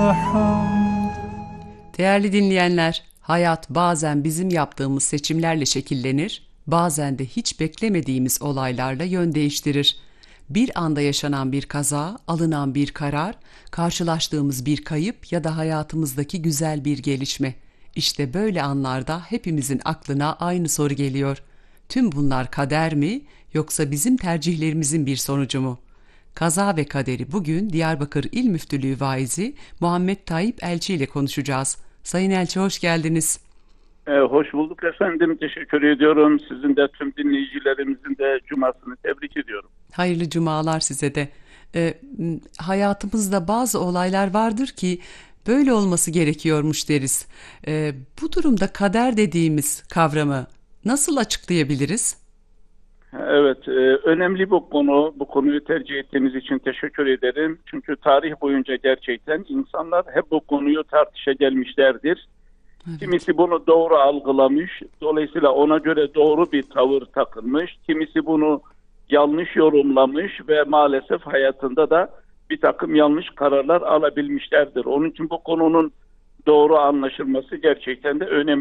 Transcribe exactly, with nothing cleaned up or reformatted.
Değerli dinleyenler, hayat bazen bizim yaptığımız seçimlerle şekillenir, bazen de hiç beklemediğimiz olaylarla yön değiştirir. Bir anda yaşanan bir kaza, alınan bir karar, karşılaştığımız bir kayıp ya da hayatımızdaki güzel bir gelişme. İşte böyle anlarda hepimizin aklına aynı soru geliyor. Tüm bunlar kader mi, yoksa bizim tercihlerimizin bir sonucu mu? Kaza ve kaderi bugün Diyarbakır İl Müftülüğü Vaizi Muhammed Tayyip Elçi ile konuşacağız. Sayın Elçi, hoş geldiniz. Ee, hoş bulduk efendim. Teşekkür ediyorum. Sizin de tüm dinleyicilerimizin de cumasını tebrik ediyorum. Hayırlı cumalar size de. Ee, hayatımızda bazı olaylar vardır ki böyle olması gerekiyormuş deriz. Ee, bu durumda kader dediğimiz kavramı nasıl açıklayabiliriz? Evet, e, önemli bu konu. Bu konuyu tercih ettiğiniz için teşekkür ederim. Çünkü tarih boyunca gerçekten insanlar hep bu konuyu tartışa gelmişlerdir. Evet. Kimisi bunu doğru algılamış, dolayısıyla ona göre doğru bir tavır takılmış. Kimisi bunu yanlış yorumlamış ve maalesef hayatında da bir takım yanlış kararlar alabilmişlerdir. Onun için bu konunun doğru anlaşılması gerçekten de önemli.